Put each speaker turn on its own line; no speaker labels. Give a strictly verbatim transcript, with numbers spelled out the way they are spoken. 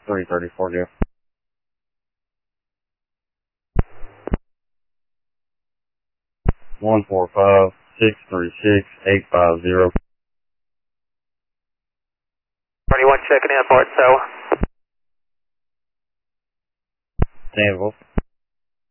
three thirty-four, Jeff. one four five, six three six, eight five zero.
twenty-one checking in, Fort, so.
Danville.